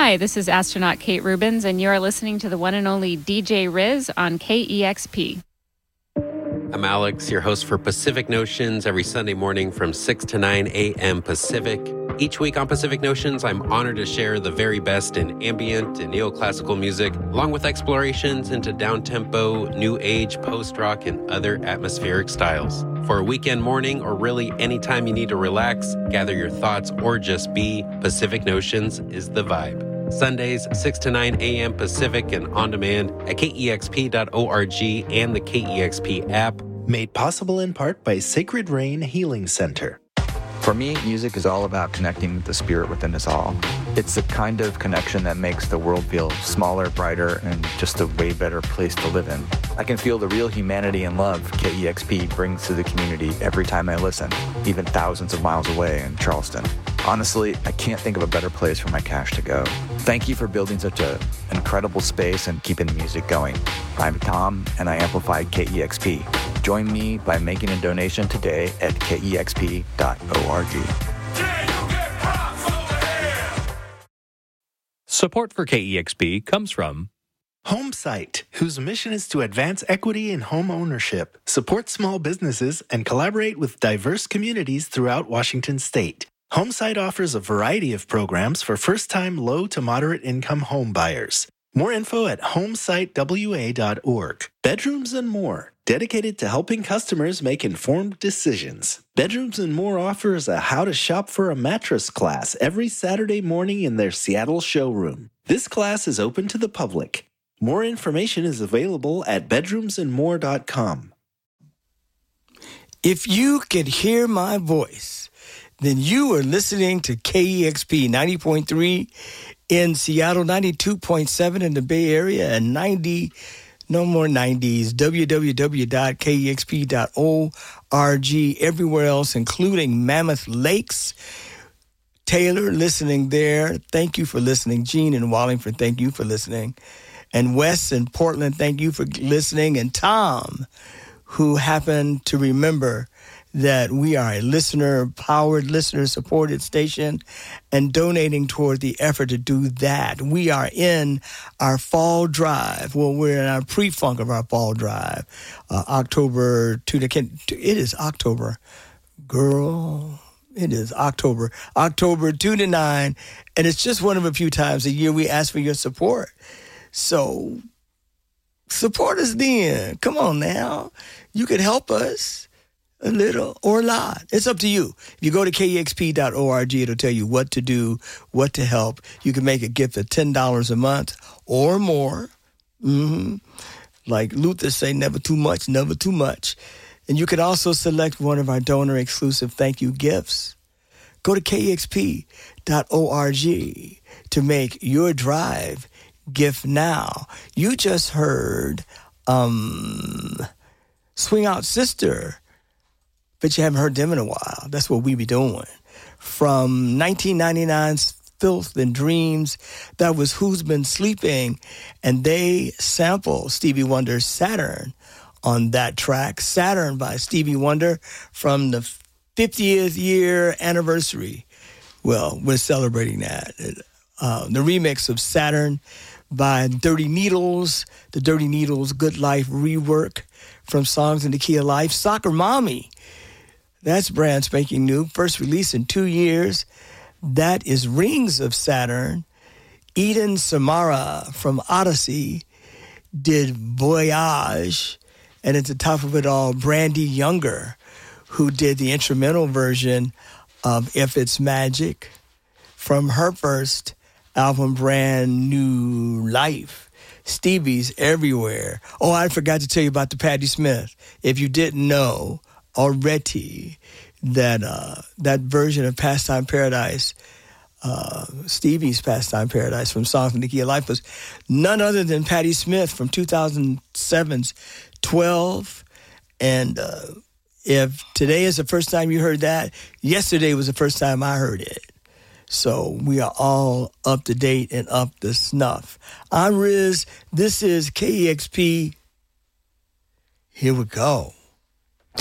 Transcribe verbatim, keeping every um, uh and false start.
Hi, this is astronaut Kate Rubins, and you are listening to the one and only D J Riz on K E X P. I'm Alex, your host for Pacific Notions, every Sunday morning from six to nine a.m. Pacific. Each week on Pacific Notions, I'm honored to share the very best in ambient and neoclassical music, along with explorations into down-tempo, new age, post-rock, and other atmospheric styles. For a weekend morning, or really anytime you need to relax, gather your thoughts, or just be, Pacific Notions is the vibe. Sundays, six to nine a.m. Pacific and on demand at K E X P dot org and the K E X P app. Made possible in part by Sacred Rain Healing Center. For me, music is all about connecting with the spirit within us all. It's the kind of connection that makes the world feel smaller, brighter, and just a way better place to live in. I can feel the real humanity and love K E X P brings to the community every time I listen, even thousands of miles away in Charleston. Honestly, I can't think of a better place for my cash to go. Thank you for building such an incredible space and keeping the music going. I'm Tom, and I amplify K E X P. Join me by making a donation today at K E X P dot org. Support for K E X P comes from HomeSite, whose mission is to advance equity in home ownership, support small businesses, and collaborate with diverse communities throughout Washington state. HomeSite offers a variety of programs for first-time low to moderate income home buyers. More info at homesite w a dot org. Bedrooms and More, dedicated to helping customers make informed decisions. Bedrooms and More offers a How to Shop for a Mattress class every Saturday morning in their Seattle showroom. This class is open to the public. More information is available at bedrooms and more dot com. If you could hear my voice, then you are listening to K E X P ninety point three in Seattle, ninety-two point seven in the Bay Area, and ninety, no more nineties, w w w dot k e x p dot org, everywhere else, including Mammoth Lakes. Taylor, listening there. Thank you for listening. Gene and Wallingford, thank you for listening. And Wes in Portland, thank you for listening. And Tom, who happened to remember that we are a listener-powered, listener-supported station and donating toward the effort to do that. We are in our fall drive. Well, we're in our pre-funk of our fall drive. Uh, October to the... It is October. Girl, it is October. October two to nine, and it's just one of a few times a year we ask for your support. So, support us then. Come on now. You could help us. A little or a lot. It's up to you. If you go to K E X P dot org, it'll tell you what to do, what to help. You can make a gift of ten dollars a month or more. Mm-hmm. Like Luther say, never too much, never too much. And you can also select one of our donor-exclusive thank you gifts. Go to K E X P dot org to make your drive gift now. You just heard um, Swing Out Sister, but you haven't heard them in a while. That's what we be doing. From nineteen ninety-nine's Filth and Dreams, that was Who's Been Sleeping, and they sample Stevie Wonder's Saturn on that track. Saturn by Stevie Wonder from the fiftieth year anniversary. Well, we're celebrating that. Uh, the remix of Saturn by Dirty Needles, the Dirty Needles Good Life rework from Songs in the Key of Life. Soccer Mommy, that's brand spanking new. First release in two years. That is Rings of Saturn. Eden Samara from Odyssey did Voyage. And at the top of it all, Brandy Younger, who did the instrumental version of If It's Magic from her first album, Brand New Life. Stevie's everywhere. Oh, I forgot to tell you about the Patti Smith. If you didn't know already, that uh, that version of Pastime Paradise, uh, Stevie's Pastime Paradise from Songs in the Key of Life, was none other than Patti Smith from two thousand seven's twelve. And uh, if today is the first time you heard that, yesterday was the first time I heard it. So we are all up to date and up to snuff. I'm Riz. This is K E X P. Here we go.